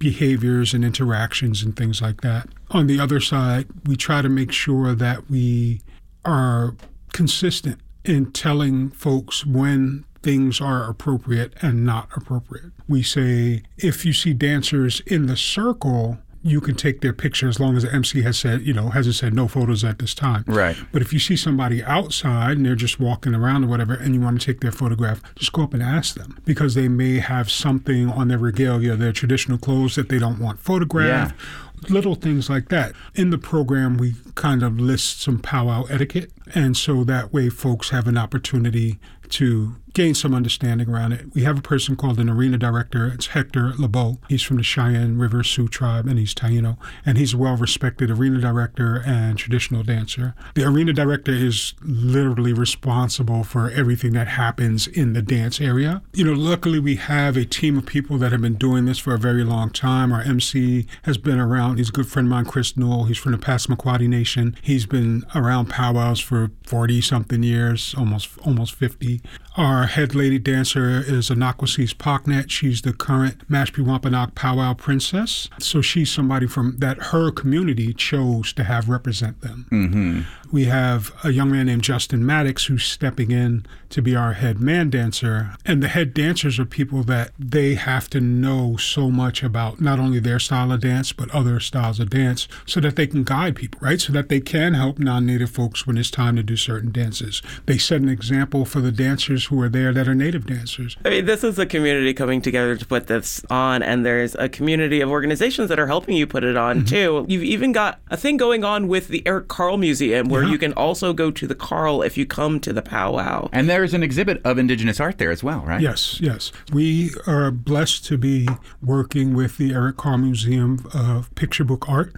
behaviors and interactions and things like that. On the other side, we try to make sure that we are consistent in telling folks when things are appropriate and not appropriate. We say, if you see dancers in the circle, you can take their picture as long as the MC has said, hasn't said no photos at this time. Right. But if you see somebody outside and they're just walking around or whatever and you want to take their photograph, just go up and ask them, because they may have something on their regalia, their traditional clothes that they don't want photographed. Yeah. Little things like that. In the program, we kind of list some powwow etiquette, and so that way folks have an opportunity to gain some understanding around it. We have a person called an arena director. It's Hector LeBeau. He's from the Cheyenne River Sioux tribe, and he's Taino, and he's a well-respected arena director and traditional dancer. The arena director is literally responsible for everything that happens in the dance area. Luckily we have a team of people that have been doing this for a very long time. Our MC has been around. He's a good friend of mine, Chris Newell. He's from the Passamaquoddy Nation. He's been around powwows for 40-something years, almost 50. Our head lady dancer is Anaquasis Pocknet. She's the current Mashpee Wampanoag powwow princess. So she's somebody from that her community chose to have represent them. Mm-hmm. We have a young man named Justin Maddox who's stepping in to be our head man dancer. And the head dancers are people that they have to know so much about not only their style of dance, but other styles of dance so that they can guide people, right? So that they can help non-native folks when it's time to do certain dances. They set an example for the dancers who are there that are native dancers. I mean, this is a community coming together to put this on, and there's a community of organizations that are helping you put it on, too. You've even got a thing going on with the Eric Carle Museum where you can also go to the Carle if you come to the powwow. And there's an exhibit of Indigenous art there as well, right? Yes. We are blessed to be working with the Eric Carle Museum of Picture Book Art.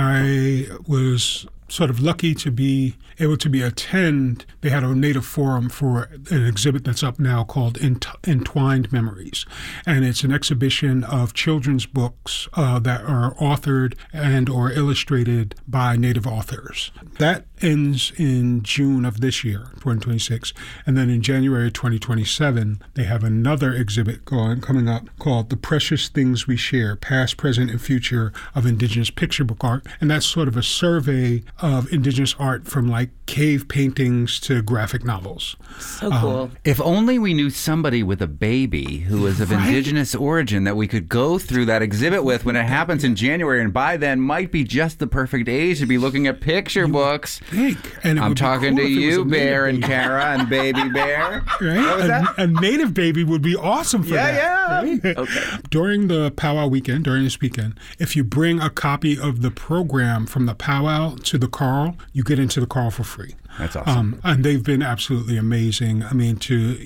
I was sort of lucky to be able to attend. They had a Native forum for an exhibit that's up now called Entwined Memories. And it's an exhibition of children's books that are authored and or illustrated by Native authors. That ends in June of this year, 2026. And then in January 2027, they have another exhibit coming up called The Precious Things We Share, Past, Present, and Future of Indigenous Picture Book Art. And that's sort of a survey of Indigenous art from like cave paintings to graphic novels. So cool. If only we knew somebody with a baby who is of Indigenous origin that we could go through that exhibit with when it happens in January, and by then might be just the perfect age to be looking at picture books. And I'm talking to you, Bear and Kara and Baby Bear. Right? What was that? A native baby would be awesome for that. Yeah. Right? Okay. During the powwow weekend, during this weekend, if you bring a copy of the program from the powwow to the Carle, you get into the Carle for free. That's awesome. And they've been absolutely amazing. I mean, to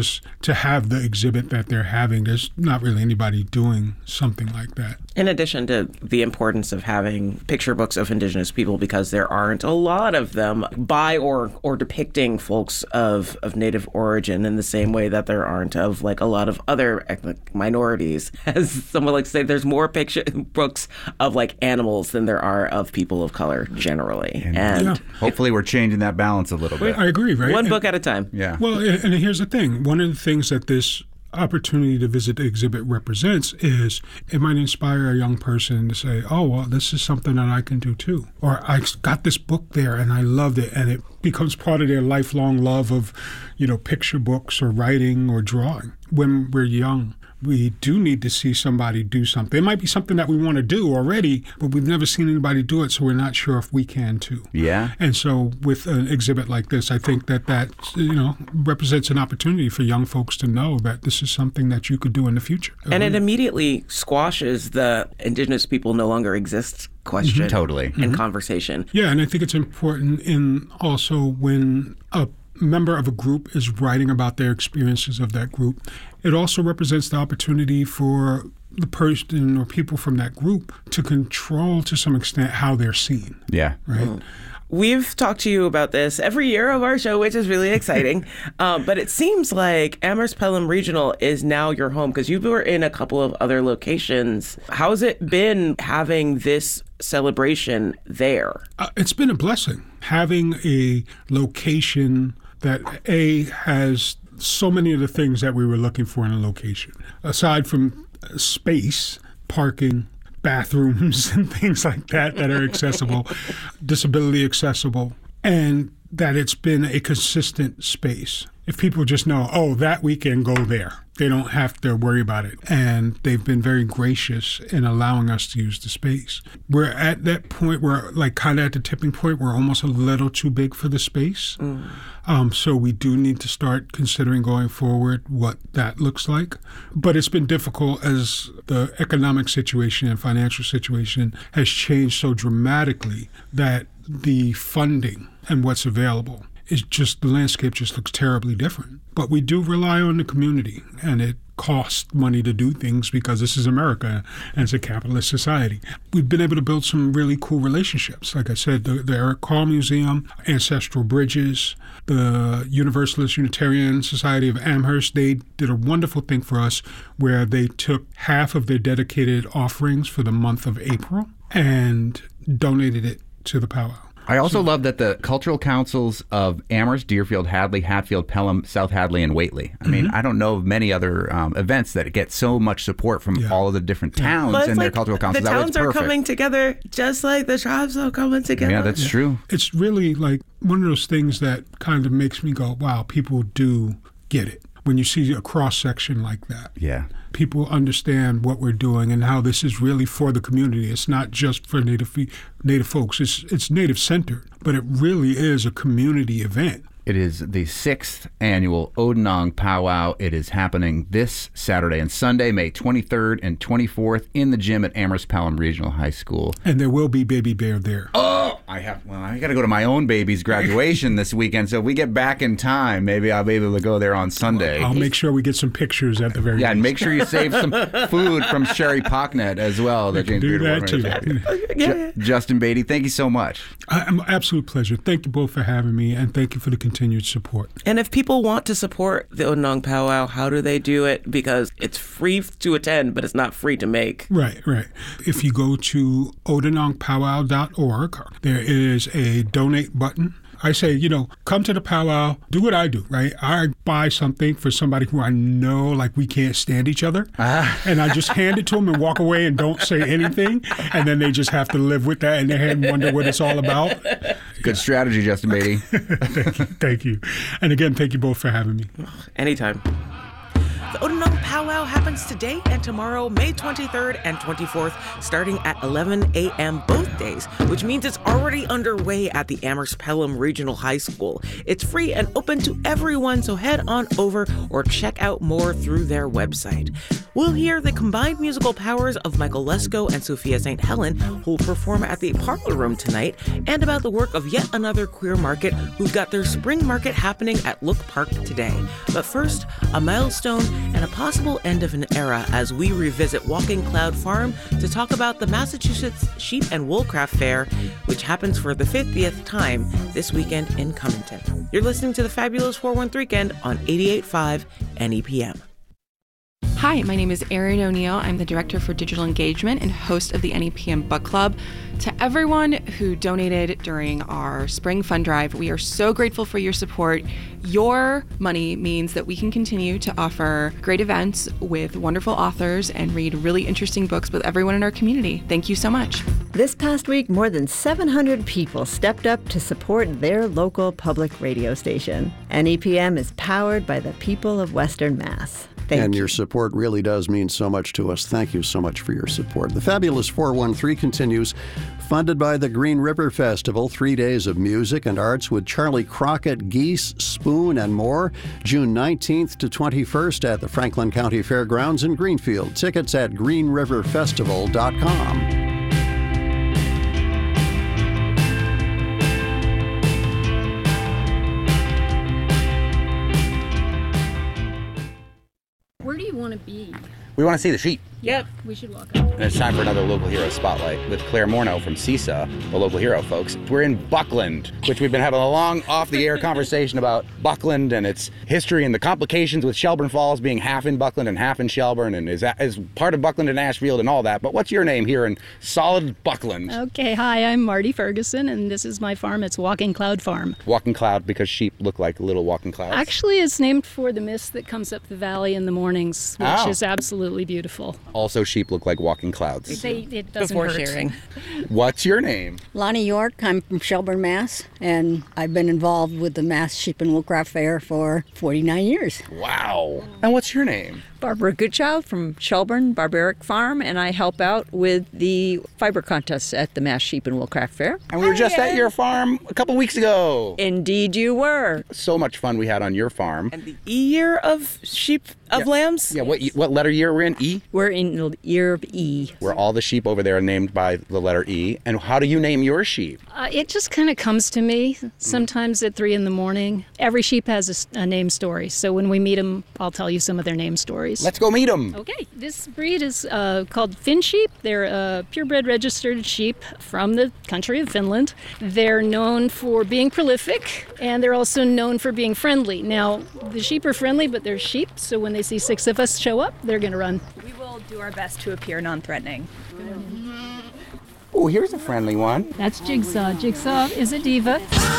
have the exhibit that they're having, there's not really anybody doing something like that. In addition to the importance of having picture books of Indigenous people, because there aren't a lot of them by or depicting folks of Native origin in the same way that there aren't of like a lot of other ethnic minorities. As someone likes to say, there's more picture books of like animals than there are of people of color generally. And hopefully we're changing that balance a little bit. I agree, right? One book at a time. Yeah. Well, and here's the thing. One of the things that this opportunity to visit the exhibit represents is it might inspire a young person to say, oh, well, this is something that I can do too. Or I got this book there and I loved it, and it becomes part of their lifelong love of, picture books or writing or drawing. When we're young, we do need to see somebody do something. It might be something that we want to do already, but we've never seen anybody do it, so we're not sure if we can too. Yeah. And so with an exhibit like this, I think that represents an opportunity for young folks to know that this is something that you could do in the future. And it immediately squashes the Indigenous people no longer exist question. Totally. In conversation. Yeah, and I think it's important in also when a member of a group is writing about their experiences of that group, it also represents the opportunity for the person or people from that group to control to some extent how they're seen. Yeah. Right? Mm. We've talked to you about this every year of our show, which is really exciting. But it seems like Amherst Pelham Regional is now your home because you were in a couple of other locations. How's it been having this celebration there? It's been a blessing having a location that has so many of the things that we were looking for in a location. Aside from space, parking, bathrooms, and things like that that are accessible, disability accessible, and that it's been a consistent space. If people just know, oh, that weekend, go there. They don't have to worry about it. And they've been very gracious in allowing us to use the space. We're at that point where, like, kind of at the tipping point, we're almost a little too big for the space. So we do need to start considering going forward what that looks like. But it's been difficult as the economic situation and financial situation has changed so dramatically that the funding and what's available is just, the landscape just looks terribly different. But we do rely on the community, and it costs money to do things because this is America and it's a capitalist society. We've been able to build some really cool relationships. Like I said, the Eric Carle Museum, Ancestral Bridges, the Universalist Unitarian Society of Amherst, they did a wonderful thing for us where they took half of their dedicated offerings for the month of April and donated it to the powwow. I also love that the cultural councils of Amherst, Deerfield, Hadley, Hatfield, Pelham, South Hadley, and Whately. I mean, I don't know of many other events that get so much support from all of the different towns and their cultural councils. The towns are coming together just like the tribes are coming together. Yeah, that's true. It's really like one of those things that kind of makes me go, wow, people do get it. When you see a cross-section like that. Yeah. People understand what we're doing and how this is really for the community. It's not just for Native folks. It's Native-centered, but it really is a community event. It is the 6th annual Odanong Powwow. It is happening this Saturday and Sunday, May 23rd and 24th in the gym at Amherst Pelham Regional High School. And there will be Baby Bear there. Oh, I got to go to my own baby's graduation this weekend. So if we get back in time, maybe I'll be able to go there on Sunday. I'll make sure we get some pictures at the very least. And make sure you save some food from Sherry Pocknet as well. That James do that too. Justin Beatty, thank you so much. Absolute pleasure. Thank you both for having me, and thank you for the continued support. And if people want to support the Odanong Powwow, how do they do it? Because it's free to attend, but it's not free to make. Right. If you go to odanongpowwow.org, there is a donate button. I say, come to the powwow, do what I do, right? I buy something for somebody who I know, like, we can't stand each other, and I just hand it to them and walk away and don't say anything, and then they just have to live with that in their head and wonder what it's all about. Good strategy, Justin Beatty. Thank you. And again, thank you both for having me. Anytime. The Odanong Powwow happens today and tomorrow, May 23rd and 24th, starting at 11 a.m. both days, which means it's already underway at the Amherst Pelham Regional High School. It's free and open to everyone, so head on over or check out more through their website. We'll hear the combined musical powers of Michael Lesko and Sophia St. Helen, who will perform at the Parlor Room tonight, and about the work of yet another queer market who've got their spring market happening at Look Park today. But first, a milestone and a possible end of an era as we revisit Walking Cloud Farm to talk about the Massachusetts Sheep and Woolcraft Fair, which happens for the 50th time this weekend in Cummington. You're listening to the Fabulous 413 Weekend on 88.5 NEPM. Hi, my name is Erin O'Neill. I'm the Director for Digital Engagement and host of the NEPM Book Club. To everyone who donated during our spring fund drive, we are so grateful for your support. Your money means that we can continue to offer great events with wonderful authors and read really interesting books with everyone in our community. Thank you so much. This past week, more than 700 people stepped up to support their local public radio station. NEPM is powered by the people of Western Mass. And your support really does mean so much to us. Thank you so much for your support. The Fabulous 413 continues, funded by the Green River Festival, 3 days of music and arts with Charlie Crockett, Geese, Spoon, and more. June 19th to 21st at the Franklin County Fairgrounds in Greenfield. Tickets at greenriverfestival.com. Where do you want to be? We want to see the sheep. Yep. We should walk up. And it's time for another Local Hero Spotlight with Claire Morneau from CISA, the local hero, folks. We're in Buckland, which we've been having a long off-the-air conversation about Buckland and its history and the complications with Shelburne Falls being half in Buckland and half in Shelburne, and is part of Buckland and Ashfield and all that. But what's your name here in solid Buckland? Okay, hi, I'm Marty Ferguson, and this is my farm. It's Walking Cloud Farm. Walking Cloud because sheep look like little walking clouds? Actually, it's named for the mist that comes up the valley in the mornings, which is absolutely beautiful. Also, sheep look like walking clouds. It doesn't Before hurt. sharing. What's your name? Lonnie York, I'm from Shelburne, Mass, and I've been involved with the Mass Sheep and Wool Craft Fair for 49 years. Wow. And what's your name? Barbara Goodchild from Shelburne Barbaric Farm, and I help out with the fiber contests at the Mass Sheep and Wool Craft Fair. And we were just at your farm a couple weeks ago. Indeed you were. So much fun we had on your farm. And the year of sheep of lambs? Yeah, what letter year we're in? E? We're in the year of E. Where all the sheep over there are named by the letter E. And how do you name your sheep? It just kind of comes to me sometimes at 3 in the morning. Every sheep has a name story. So when we meet them, I'll tell you some of their name stories. Let's go meet them. Okay, this breed is called Finn sheep. They're purebred registered sheep from the country of Finland. They're known for being prolific, and they're also known for being friendly. Now, the sheep are friendly, but they're sheep, so when they see 6 of us show up, they're going to run. We will do our best to appear non-threatening. Oh, here's a friendly one. That's Jigsaw. Jigsaw is a diva.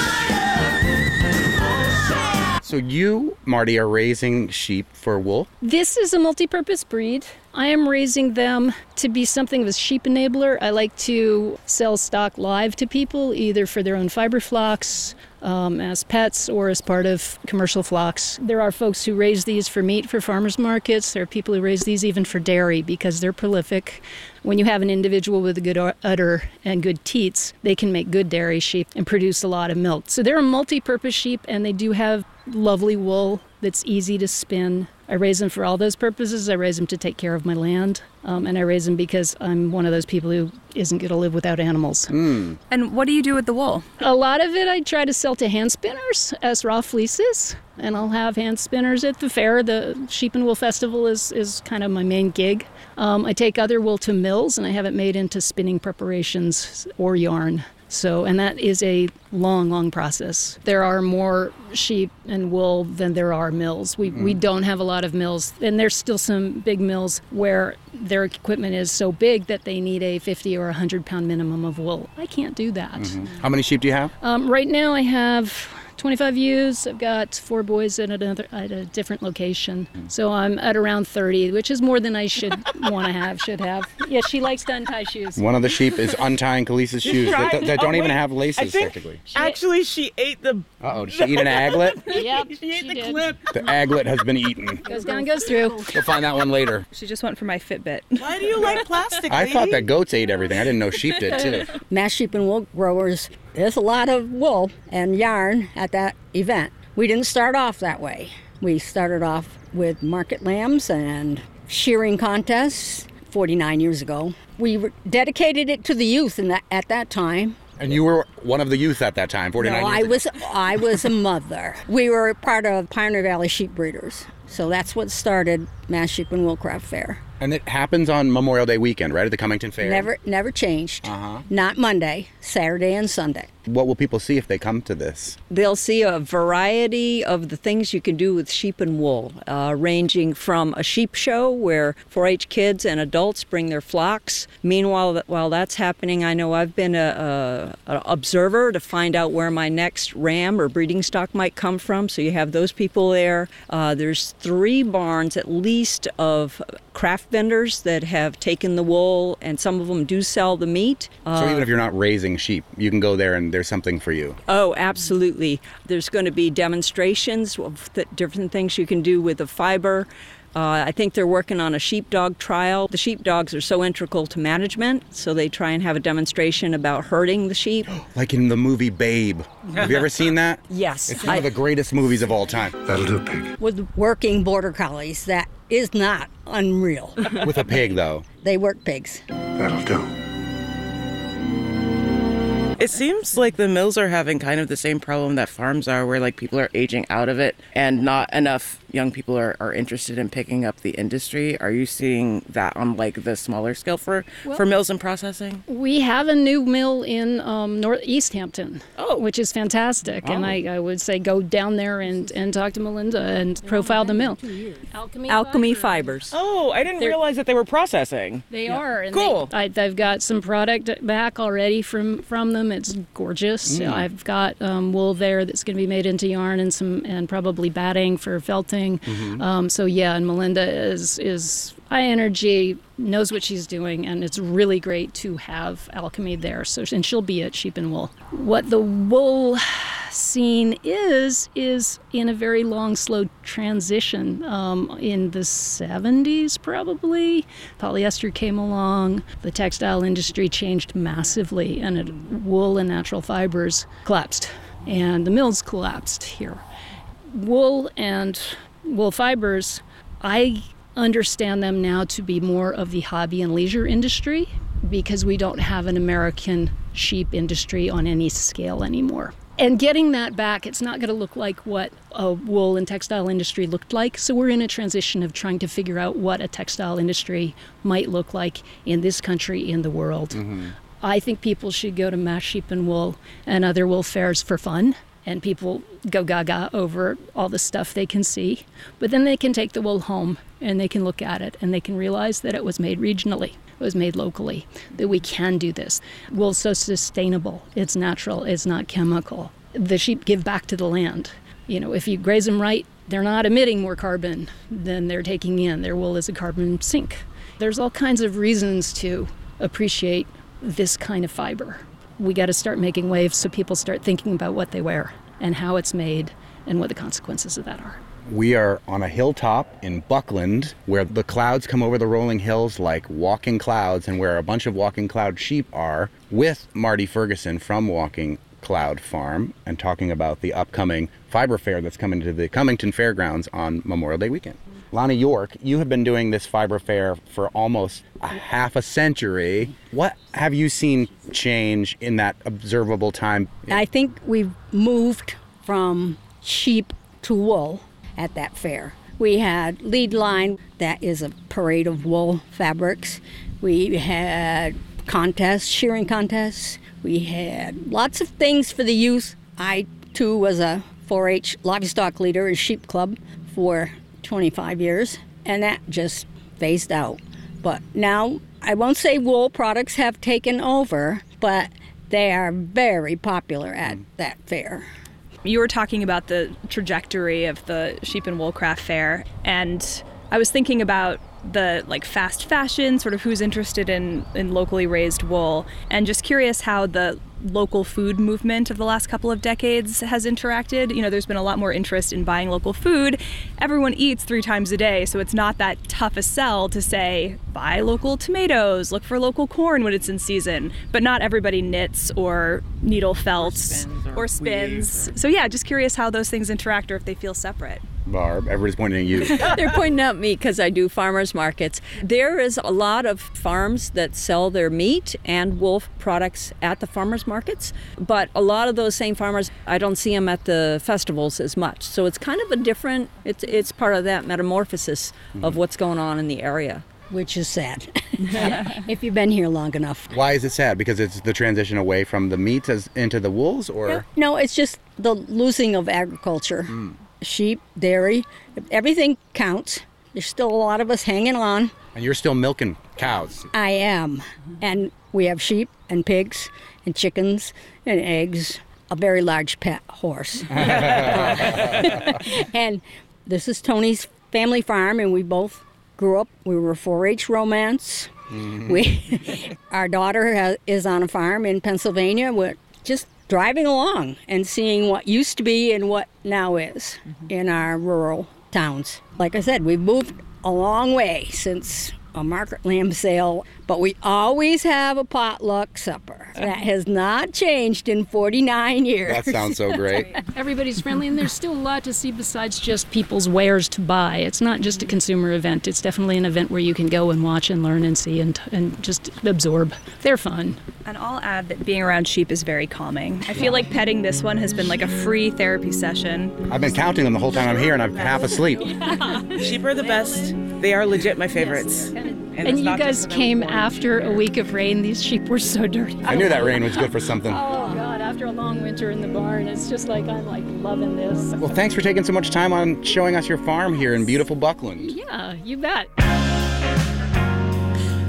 So you, Marty, are raising sheep for wool? This is a multi-purpose breed. I am raising them to be something of a sheep enabler. I like to sell stock live to people, either for their own fiber flocks, as pets, or as part of commercial flocks. There are folks who raise these for meat for farmers markets. There are people who raise these even for dairy because they're prolific. When you have an individual with a good udder and good teats, they can make good dairy sheep and produce a lot of milk. So they're a multi-purpose sheep, and they do have lovely wool that's easy to spin. I raise them for all those purposes. I raise them to take care of my land, and I raise them because I'm one of those people who isn't going to live without animals. And what do you do with the wool? A lot of it I try to sell to hand spinners as raw fleeces, and I'll have hand spinners at the fair. The Sheep and Wool Festival is kind of my main gig. I take other wool to mills, and I have it made into spinning preparations or yarn. And that is a long, long process. There are more sheep and wool than there are mills. We don't have a lot of mills, and there's still some big mills where their equipment is so big that they need a 50 or 100 pound minimum of wool. I can't do that. How many sheep do you have? Right now I have 25 ewes. I've got 4 boys at a different location. So I'm at around 30, which is more than I should should have. Yeah, she likes to untie shoes. One of the sheep is untying Khaleesi's shoes that don't even have laces, technically. Actually, she ate the... Uh-oh, did she eat an aglet? Yep, She ate the did. clip. The aglet has been eaten. Goes down, goes through. We'll find that one later. She just went for my Fitbit. Why do you like plastic, I lady? thought that goats ate everything. I didn't know sheep did, too. Mass Sheep and Wool Growers, there's a lot of wool and yarn at that event. We didn't start off that way. We started off with market lambs and shearing contests 49 years ago. We dedicated it to the youth at that time. And you were one of the youth at that time, 49 years ago. I was a mother. We were part of Pioneer Valley Sheep Breeders. So that's what started Mass Sheep and Wool Craft Fair. And it happens on Memorial Day weekend, right, at the Cummington Fair? Never changed. Not Monday, Saturday and Sunday. What will people see if they come to this? They'll see a variety of the things you can do with sheep and wool, ranging from a sheep show where 4-H kids and adults bring their flocks. Meanwhile, while that's happening, I know I've been an observer to find out where my next ram or breeding stock might come from. So you have those people there. There's 3 barns at least of craft vendors that have taken the wool, and some of them do sell the meat. So even if you're not raising sheep, you can go there and there's something for you. Oh, absolutely. There's going to be demonstrations of different things you can do with the fiber. I think they're working on a sheepdog trial. The sheepdogs are so integral to management, so they try and have a demonstration about herding the sheep. Like in the movie Babe. Have you ever seen that? Yes. It's one of the greatest movies of all time. That'll do, pig. With working border collies, that is not unreal. With a pig, though. They work pigs. That'll do. It seems like the mills are having kind of the same problem that farms are, where like people are aging out of it and not enough young people are interested in picking up the industry. Are you seeing that on like the smaller scale for mills and processing? We have a new mill in East Hampton, which is fantastic. And I would say go down there and talk to Melinda and profile the mill. Alchemy Fibers. Oh, I didn't realize that they were processing. They are. And cool. They've got some product back already from them. It's gorgeous. I've got wool there that's going to be made into yarn and probably batting for felting. And Melinda is iEnergy knows what she's doing, and it's really great to have Alchemy there. And she'll be at Sheep and Wool. What the wool scene is in a very long, slow transition. In the 70s, probably, polyester came along. The textile industry changed massively, and wool and natural fibers collapsed, and the mills collapsed here. Wool and wool fibers, I understand them now to be more of the hobby and leisure industry because we don't have an American sheep industry on any scale anymore. And getting that back, it's not going to look like what a wool and textile industry looked like. So we're in a transition of trying to figure out what a textile industry might look like in this country, in the world. Mm-hmm. I think people should go to Mass Sheep and Wool and other wool fairs for fun. And people go gaga over all the stuff they can see. But then they can take the wool home and they can look at it and they can realize that it was made regionally. It was made locally, that we can do this. Wool's so sustainable. It's natural. It's not chemical. The sheep give back to the land. You know, if you graze them right, they're not emitting more carbon than they're taking in. Their wool is a carbon sink. There's all kinds of reasons to appreciate this kind of fiber. We got to start making waves so people start thinking about what they wear and how it's made and what the consequences of that are. We are on a hilltop in Buckland where the clouds come over the rolling hills like walking clouds, and where a bunch of walking cloud sheep are, with Marty Ferguson from Walking Cloud Farm, and talking about the upcoming fiber fair that's coming to the Cummington Fairgrounds on Memorial Day weekend. Lonnie York, you have been doing this fiber fair for almost a half a century. What have you seen change in that observable time? I think we've moved from sheep to wool at that fair. We had Lead Line, that is a parade of wool fabrics. We had contests, shearing contests. We had lots of things for the youth. I, too, was a 4-H livestock leader in Sheep Club for 25 years, and that just phased out. But now, I won't say wool products have taken over, but they are very popular at that fair. You were talking about the trajectory of the Sheep and Wool Craft Fair, and I was thinking about the fast fashion, sort of who's interested in locally raised wool, and just curious how the local food movement of the last couple of decades has interacted. You know, there's been a lot more interest in buying local food. Everyone eats 3 times a day, so it's not that tough a sell to say, buy local tomatoes, look for local corn when it's in season. But not everybody knits or needle felts or spins. So yeah, just curious how those things interact or if they feel separate. Barb, everybody's pointing at you. They're pointing at me because I do farmers markets. There is a lot of farms that sell their meat and wool products at the farmers markets, but a lot of those same farmers, I don't see them at the festivals as much. So it's kind of a different, it's part of that metamorphosis of what's going on in the area. Which is sad, if you've been here long enough. Why is it sad? Because it's the transition away from the meat into the wools, or? No, it's just the losing of agriculture. Sheep, dairy, everything counts. There's still a lot of us hanging on. And you're still milking cows. I am. And we have sheep and pigs and chickens and eggs, a very large pet horse. And this is Tony's family farm, and we both grew up. We were 4-H romance. Mm-hmm. Our daughter is on a farm in Pennsylvania. We're just driving along and seeing what used to be and what now is in our rural towns. Like I said, we've moved a long way since a market lamb sale, but we always have a potluck supper. That has not changed in 49 years. That sounds so great. Everybody's friendly, and there's still a lot to see besides just people's wares to buy. It's not just a consumer event. It's definitely an event where you can go and watch and learn and see and just absorb. They're fun. And I'll add that being around sheep is very calming. I feel like petting this one has been like a free therapy session. I've been counting them the whole time I'm here, and I'm half asleep. Sheep are the best. They are legit my favorites. Yes. And you guys came after a week of rain. These sheep were so dirty. I knew that rain was good for something. Oh, God, after a long winter in the barn, it's just like, I'm loving this. Well, thanks for taking so much time on showing us your farm here in beautiful Buckland. Yeah, you bet.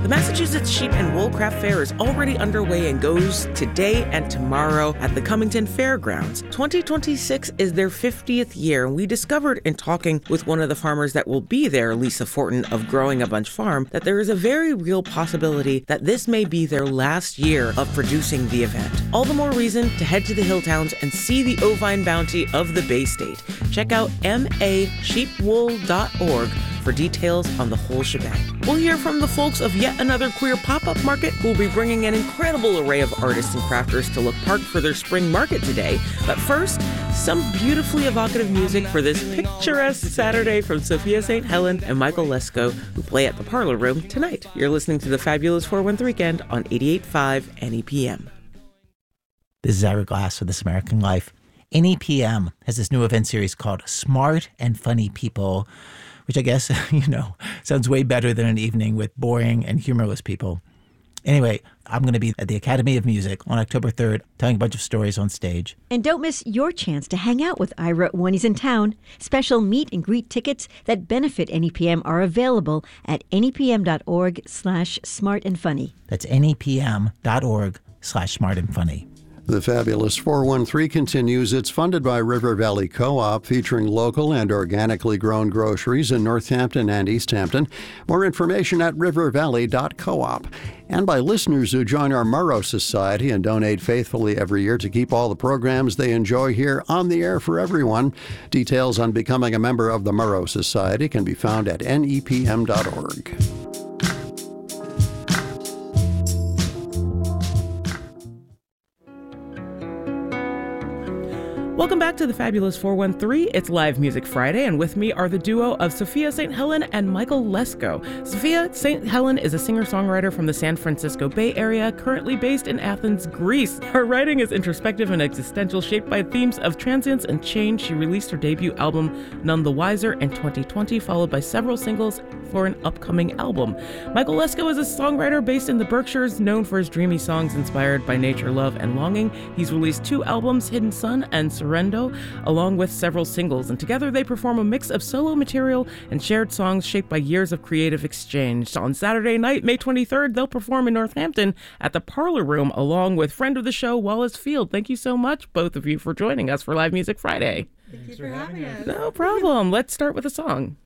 The Massachusetts Sheep and Wool Craft Fair is already underway and goes today and tomorrow at the Cummington Fairgrounds. 2026 is their 50th year, and we discovered in talking with one of the farmers that will be there, Lisa Fortin of Growing a Bunch Farm, that there is a very real possibility that this may be their last year of producing the event. All the more reason to head to the Hilltowns and see the ovine bounty of the Bay State. Check out masheepwool.org for details on the whole shebang. We'll hear from the folks of yet another queer pop-up market who will be bringing an incredible array of artists and crafters to Look Park for their spring market today. But first, some beautifully evocative music for this picturesque Saturday from Sophia St. Helen and Michael Lesko, who play at the Parlor Room tonight. You're listening to the Fabulous 413 Weekend on 88.5 NEPM. This is Ira Glass with This American Life. NEPM has this new event series called Smart and Funny People, which I guess, sounds way better than an evening with boring and humorless people. Anyway, I'm going to be at the Academy of Music on October 3rd, telling a bunch of stories on stage. And don't miss your chance to hang out with Ira when he's in town. Special meet and greet tickets that benefit NEPM are available at nepm.org/smartandfunny. That's nepm.org/smartandfunny. The Fabulous 413 continues. It's funded by River Valley Co-op, featuring local and organically grown groceries in Northampton and East Hampton. More information at rivervalley.coop. And by listeners who join our Murrow Society and donate faithfully every year to keep all the programs they enjoy here on the air for everyone. Details on becoming a member of the Murrow Society can be found at nepm.org. Welcome back to the Fabulous 413. It's Live Music Friday, and with me are the duo of Sophia St. Helen and Michael Lesko. Sophia St. Helen is a singer-songwriter from the San Francisco Bay Area, currently based in Athens, Greece. Her writing is introspective and existential, shaped by themes of transience and change. She released her debut album, None the Wiser, in 2020, followed by several singles for an upcoming album. Michael Lesko is a songwriter based in the Berkshires, known for his dreamy songs inspired by nature, love, and longing. He's released 2 albums, Hidden Sun and Sorrento, along with several singles, and together they perform a mix of solo material and shared songs shaped by years of creative exchange. On Saturday night, May 23rd, they'll perform in Northampton at the Parlor Room, along with friend of the show, Wallace Field. Thank you so much, both of you, for joining us for Live Music Friday. Thanks for having us. No problem. Let's start with a song.